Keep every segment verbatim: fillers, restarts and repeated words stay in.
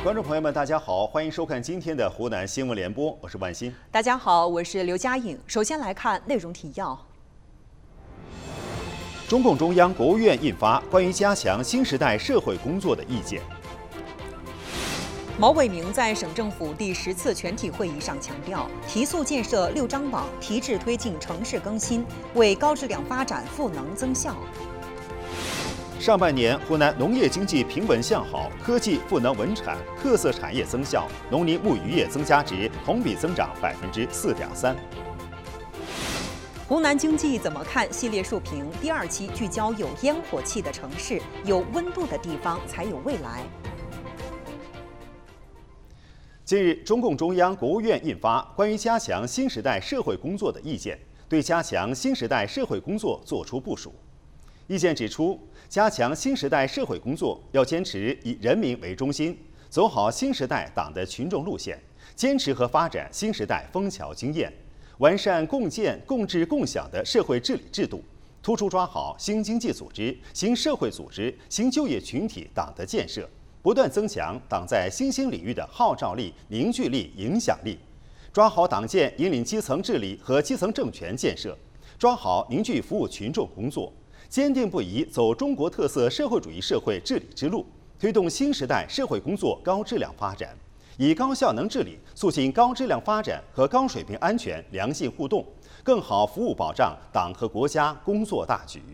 观众朋友们，大家好，欢迎收看今天的湖南新闻联播，我是万鑫。 大家好，我是刘佳颖。首先来看内容提要。 中共中央、国务院印发关于加强新时代社会工作的意见。 毛伟明在省政府第十次全体会议上强调，提速建设六张网，提质推进城市更新，为高质量发展赋能增效。 上半年，湖南农业经济平稳向好，科技、赋能文产、特色产业增效，农林牧渔业增加值同比增长百分之四点三。 湖南经济怎么看？系列述评第二期聚焦有烟火气的城市，有温度的地方才有未来。 近日，中共中央、国务院印发关于加强新时代社会工作的意见，对加强新时代社会工作作出部署。意见指出，加强新时代社会工作要坚持以人民为中心，走好新时代党的群众路线，坚持和发展新时代枫桥经验，完善共建共治共享的社会治理制度，突出抓好新经济组织、新社会组织、新就业群体党的建设，不断增强党在新兴领域的号召力、凝聚力、影响力，抓好党建引领基层治理和基层政权建设，抓好凝聚服务群众工作，坚定不移走中国特色社会主义社会治理之路，推动新时代社会工作高质量发展，以高效能治理促进高质量发展和高水平安全良性互动，更好服务保障党和国家工作大局。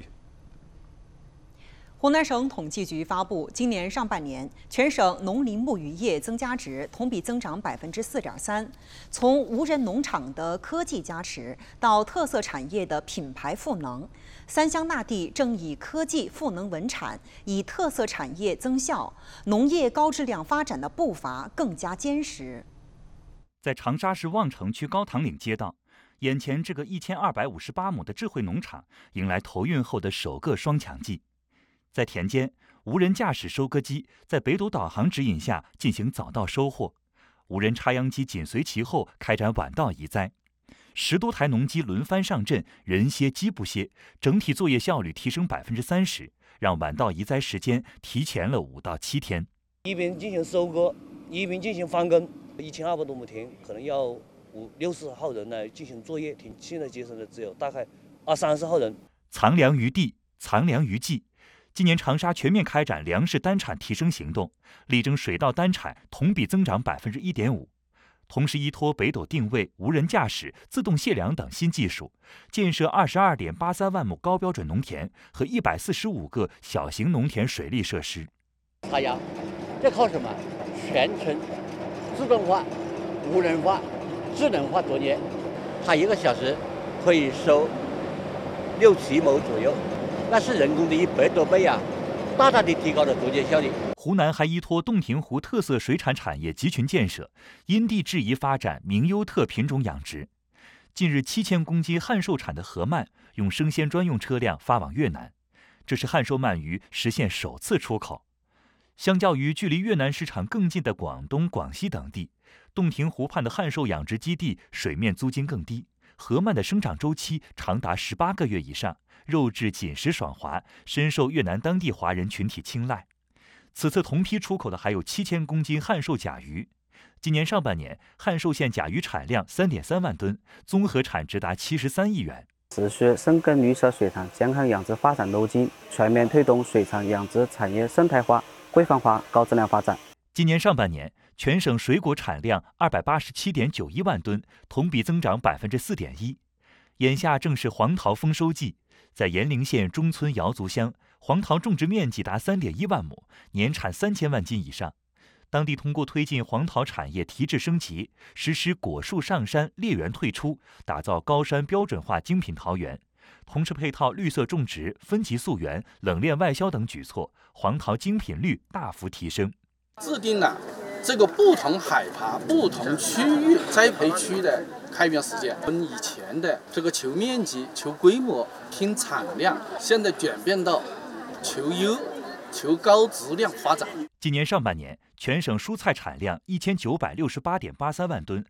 湖南省统计局发布，今年上半年全省农林牧渔业增加值同比增长百分之四点三。从无人农场的科技加持到特色产业的品牌赋能，三湘纳地正以科技赋能文产，以特色产业增效，农业高质量发展的步伐更加坚实。 在长沙市望城区高塘岭街道，眼前这个一千二百五十八亩的智慧农场迎来投运后的首个双强季。在田间，无人驾驶收割机在北斗导航指引下进行早稻收获，无人插秧机紧随其后开展晚稻移栽，十多台农机轮番上阵，人歇机不歇，整体作业效率提升百分之三十，让晚稻移栽时间提前了五到七天。 一边进行收割，一边进行翻耕，一千二百多亩田，可能要五六十号人来进行作业，现在节省的只有大概二三十号人。 藏粮于地，藏粮于技。今年长沙全面开展粮食单产提升行动，力争水稻单产同比增长百分之一点五。同时，依托北斗定位、无人驾驶、自动卸粮等新技术，建设二十二点八三万亩高标准农田和一百四十五个小型农田水利设施。 插秧，这靠什么？全程自动化、无人化、智能化作业，它一个小时可以收六七亩左右。那是人工的一百多倍啊，大大的提高了作业效率。 湖南还依托洞庭湖特色水产产业集群建设，因地制宜发展名优特品种养殖。近日，七千公斤汉寿产的河鳗用生鲜专用车辆发往越南，这是汉寿鳗鱼实现首次出口。相较于距离越南市场更近的广东、广西等地，洞庭湖畔的汉寿养殖基地水面租金更低，河鳗的生长周期长达十八个月以上，肉质紧实爽滑，深受越南当地华人群体青睐。此次同批出口的还有七千公斤汉寿甲鱼。今年上半年，汉寿县甲鱼产量三点三万吨，综合产值达七十三亿元。 持续深耕绿色水产健康养殖发展路径，全面推动水产养殖产业生态化、规范化、高质量发展。 今年上半年，全省水果产量二百八十七点九一万吨，同比增长百分之四点一。眼下正是黄桃丰收季，在延陵县中村瑶族乡，黄桃种植面积达三点一万亩，年产三千万斤以上。当地通过推进黄桃产业提质升级，实施果树上山、裂园退出，打造高山标准化精品桃园，同时配套绿色种植、分级溯源、冷链外销等举措，黄桃精品率大幅提升。 制定了这个不同海拔、不同区域栽培区的开苗时间，跟以前的这个求面积、求规模、拼产量，现在转变到求优、求高质量发展。 今年上半年，全省蔬菜产量一千九百六十八点八三万吨，